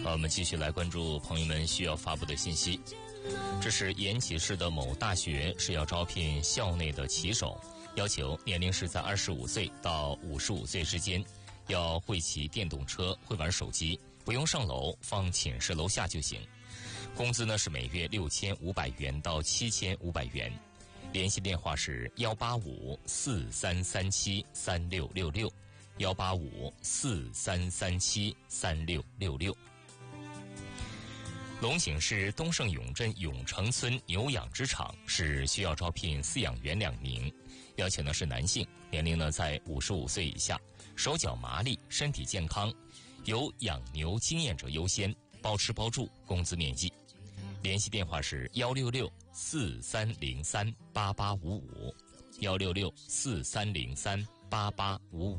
我们继续来关注朋友们需要发布的信息。这是延吉市的某大学是要招聘校内的骑手，要求年龄是在25岁到55岁之间，要会骑电动车，会玩手机，不用上楼，放寝室楼下就行。工资呢是每月6500元到7500元。联系电话是18543373666，18543373666。龙井市东胜永镇永城村牛养殖场是需要招聘饲养员2名，要求呢是男性，年龄呢在55岁以下，手脚麻利，身体健康，有养牛经验者优先，包吃包住，工资免计。联系电话是16643038855，16643038855。